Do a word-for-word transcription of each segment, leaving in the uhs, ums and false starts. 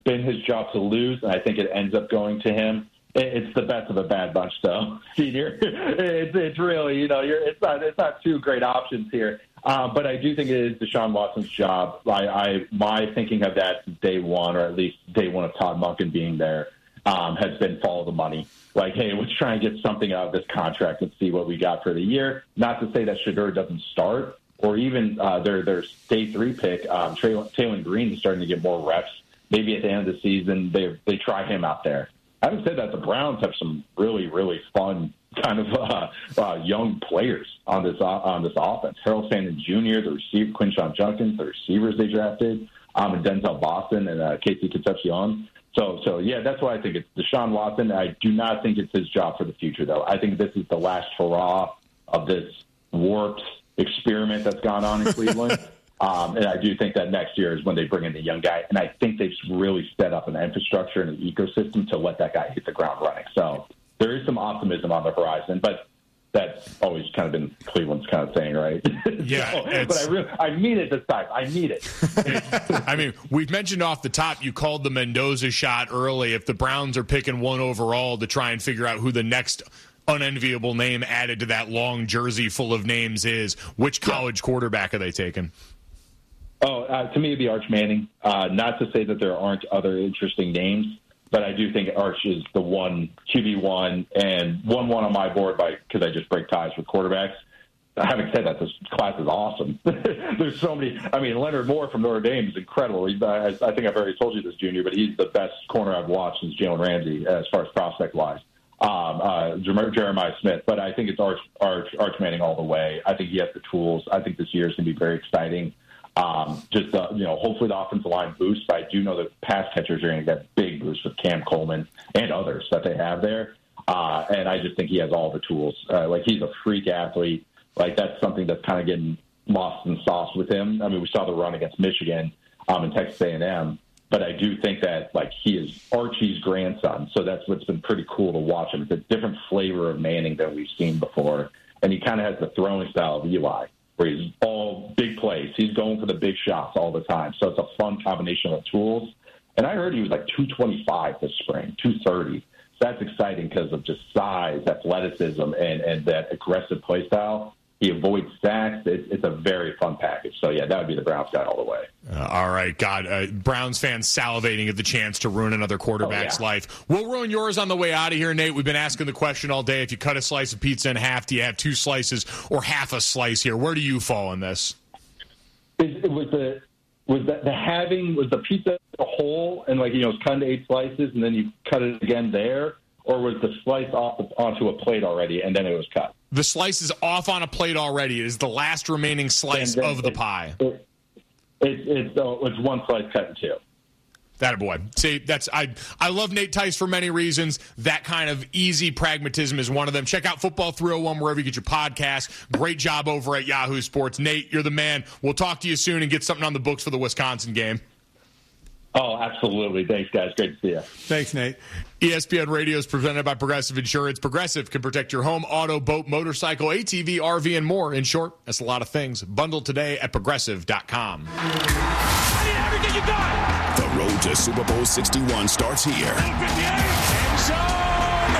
been his job to lose, and I think it ends up going to him. It's the best of a bad bunch, though, Senior. It's, it's really, you know, you're, it's not it's not two great options here. Uh, but I do think it is Deshaun Watson's job. I, I my thinking of that since day one, or at least day one of Todd Monken being there, um, has been follow the money. Like, hey, let's try and get something out of this contract and see what we got for the year. Not to say that Shedeur doesn't start, or even uh, their their day three pick, um, Taylor Green, is starting to get more reps. Maybe at the end of the season, they they try him out there. Having said that, the Browns have some really, really fun kind of uh, uh, young players on this uh, on this offense. Harold Sandin Junior, the receiver, Quinshon Judkins, the receivers they drafted, um, and Denzel Boston and uh, Casey Concepcion. So, so yeah, that's why I think it's Deshaun Watson. I do not think it's his job for the future, though. I think this is the last hurrah of this warped experiment that's gone on in Cleveland. Um, and I do think that next year is when they bring in the young guy. And I think they've really set up an infrastructure and an ecosystem to let that guy hit the ground running. So there is some optimism on the horizon, but that's always kind of been Cleveland's kind of thing, right? Yeah. so, but I really, I mean it this time. I need it. I mean, we've mentioned off the top, you called the Mendoza shot early. If the Browns are picking one overall to try and figure out who the next unenviable name added to that long jersey full of names is, which college yeah. quarterback are they taking? Oh, uh, to me, it'd be Arch Manning. Uh, not to say that there aren't other interesting names, but I do think Arch is the one, Q B one, and one one on my board by because I just break ties with quarterbacks. Having said that, this class is awesome. There's so many. I mean, Leonard Moore from Notre Dame is incredible. He's, I, I think I've already told you this, Junior, but he's the best corner I've watched since Jalen Ramsey as far as prospect-wise. Um, uh, Jeremiah Smith, but I think it's Arch, Arch, Arch Manning all the way. I think he has the tools. I think this year is going to be very exciting. Um, just, uh, you know, hopefully the offensive line boosts. I do know that pass catchers are going to get big boosts with Cam Coleman and others that they have there. Uh, and I just think he has all the tools. Uh, like, he's a freak athlete. Like, that's something that's kind of getting lost in sauce with him. I mean, we saw the run against Michigan um, and Texas A and M. But I do think that, like, he is Archie's grandson. So that's what's been pretty cool to watch him. It's a different flavor of Manning than we've seen before. And he kind of has the throwing style of Eli, where he's all big plays. He's going for the big shots all the time. So it's a fun combination of tools. And I heard he was like two twenty-five this spring, two thirty. So that's exciting because of just size, athleticism, and, and that aggressive play style. He avoids sacks. It's, it's a very fun package. So, yeah, that would be the Browns guy all the way. Uh, all right, God. Uh, Browns fans salivating at the chance to ruin another quarterback's oh, yeah. life. We'll ruin yours on the way out of here, Nate. We've been asking the question all day. If you cut a slice of pizza in half, do you have two slices or half a slice here? Where do you fall in this? It, it was the was the, the having, was the pizza a whole and, like, you know, it's cut into eight slices and then you cut it again there? Or was the slice off onto a plate already and then it was cut? The slice is off on a plate already. It is the last remaining slice of the it, pie. It, it, it's, uh, it's one slice cut in two. That boy. See, that's I. I love Nate Tice for many reasons. That kind of easy pragmatism is one of them. Check out Football three oh one wherever you get your podcast. Great job over at Yahoo Sports. Nate, you're the man. We'll talk to you soon and get something on the books for the Wisconsin game. Oh, absolutely. Thanks, guys. Great to see you. Thanks, Nate. E S P N Radio is presented by Progressive Insurance. Progressive can protect your home, auto, boat, motorcycle, A T V, R V, and more. In short, that's a lot of things. Bundle today at progressive dot com. I need everything you got. The road to Super Bowl sixty-one starts here. End zone.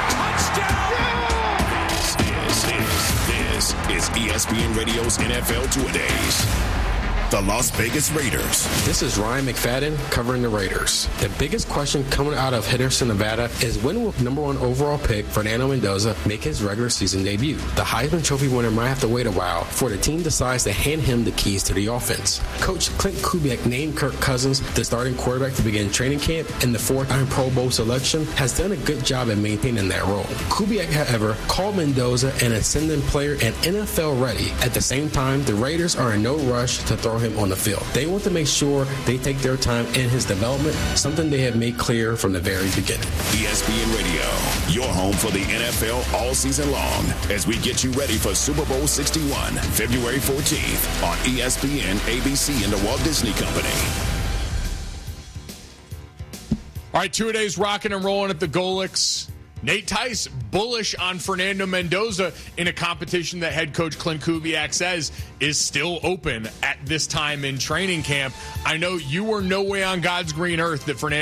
Touchdown. This is, this is E S P N Radio's N F L Two-A-Days. The Las Vegas Raiders. This is Ryan McFadden covering the Raiders. The biggest question coming out of Henderson, Nevada is when will number one overall pick Fernando Mendoza make his regular season debut? The Heisman Trophy winner might have to wait a while before the team decides to hand him the keys to the offense. Coach Clint Kubiak named Kirk Cousins the starting quarterback to begin training camp, and the four-time Pro Bowl selection has done a good job at maintaining that role. Kubiak, however, called Mendoza an ascendant player and N F L ready. At the same time, the Raiders are in no rush to throw him on the field. They want to make sure they take their time in his development, something they have made clear from the very beginning. E S P N Radio, your home for the N F L all season long, as we get you ready for Super Bowl sixty-one, February fourteenth on E S P N, A B C, and the Walt Disney Company. All right, two-a-days rocking and rolling at the Golix. Nate Tice, bullish on Fernando Mendoza in a competition that head coach Clint Kubiak says is still open at this time in training camp. I know you were no way on God's green earth that Fernando